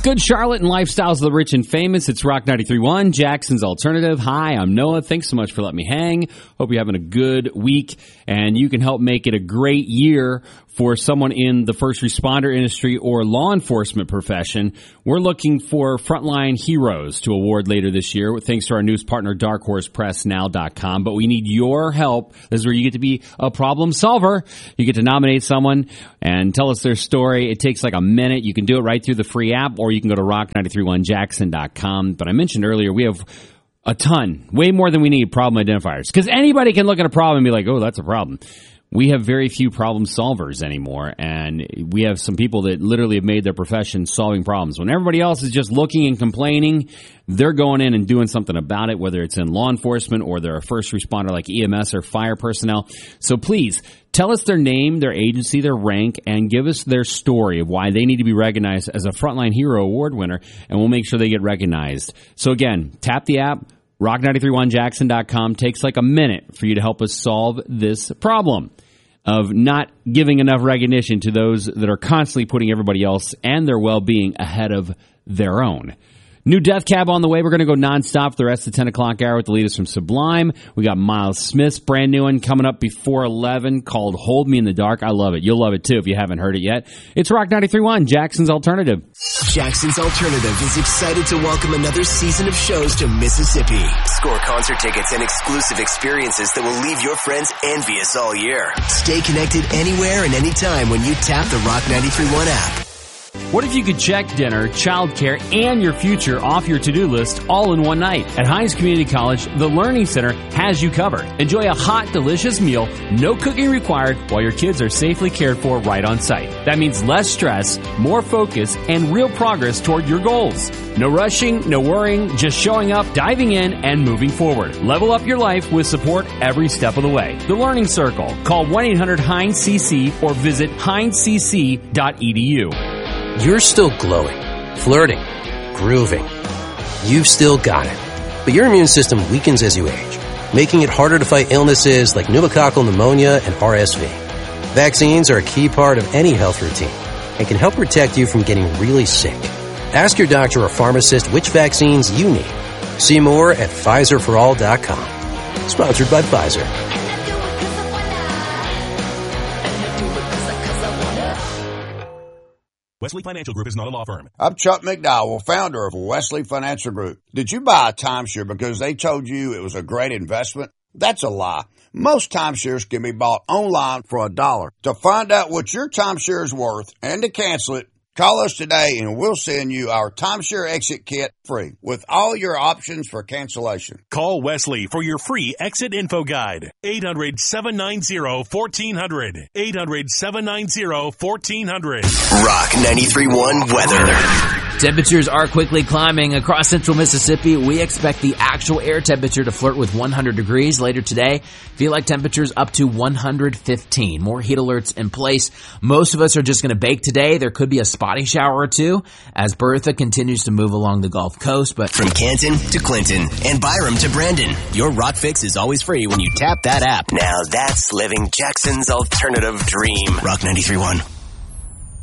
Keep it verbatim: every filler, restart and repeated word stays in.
Good Charlotte and lifestyles of the rich and famous. It's Rock ninety-three point one, Jackson's Alternative. Hi, I'm Noah. Thanks so much for letting me hang. Hope you're having a good week, and you can help make it a great year for someone in the first responder industry or law enforcement profession. We're looking for frontline heroes to award later this year, thanks to our news partner, dark horse press now dot com. But we need your help. This is where you get to be a problem solver. You get to nominate someone and tell us their story. It takes like a minute. You can do it right through the free app, or you can go to rock nine three one jackson dot com. But I mentioned earlier, we have a ton, way more than we need, problem identifiers. Because anybody can look at a problem and be like, oh, that's a problem. We have very few problem solvers anymore, and we have some people that literally have made their profession solving problems. When everybody else is just looking and complaining, they're going in and doing something about it, whether it's in law enforcement or they're a first responder like E M S or fire personnel. So please, tell us their name, their agency, their rank, and give us their story of why they need to be recognized as a Frontline Hero Award winner, and we'll make sure they get recognized. So again, tap the app, rock nine three one jackson dot com. Takes like a minute for you to help us solve this problem of not giving enough recognition to those that are constantly putting everybody else and their well-being ahead of their own. New Death Cab on the way. We're going to go nonstop for the rest of the ten o'clock hour with the latest from Sublime. We got Miles Smith's brand new one coming up before eleven called Hold Me in the Dark. I love it. You'll love it too if you haven't heard it yet. It's Rock ninety-three point one, Jackson's Alternative. Jackson's Alternative is excited to welcome another season of shows to Mississippi. Score concert tickets and exclusive experiences that will leave your friends envious all year. Stay connected anywhere and anytime when you tap the Rock ninety-three point one app. What if you could check dinner, childcare, and your future off your to-do list all in one night? At Hines Community College, the Learning Center has you covered. Enjoy a hot, delicious meal, no cooking required, while your kids are safely cared for right on site. That means less stress, more focus, and real progress toward your goals. No rushing, no worrying, just showing up, diving in, and moving forward. Level up your life with support every step of the way. The Learning Circle. Call one eight hundred Hines C C or visit hines c c dot e d u. You're still glowing, flirting, grooving. You've still got it. But your immune system weakens as you age, making it harder to fight illnesses like pneumococcal pneumonia and R S V. Vaccines are a key part of any health routine and can help protect you from getting really sick. Ask your doctor or pharmacist which vaccines you need. See more at Pfizer for all dot com. Sponsored by Pfizer. Wesley Financial Group is not a law firm. I'm Chuck McDowell, founder of Wesley Financial Group. Did you buy a timeshare because they told you it was a great investment? That's a lie. Most timeshares can be bought online for a dollar. To find out what your timeshare is worth and to cancel it, call us today and we'll send you our timeshare exit kit free with all your options for cancellation. Call Wesley for your free exit info guide. eight hundred, seven nine zero, one four zero zero. eight hundred, seven nine zero, one four zero zero. Rock ninety-three point one weather. Temperatures are quickly climbing across central Mississippi. We expect the actual air temperature to flirt with one hundred degrees later today. Feel like temperatures up to one hundred fifteen. More heat alerts in place. Most of us are just going to bake today. There could be a spotty shower or two as Bertha continues to move along the Gulf Coast. But from Canton to Clinton and Byram to Brandon, your Rock Fix is always free when you tap that app. Now that's living Jackson's alternative dream. Rock ninety-three point one.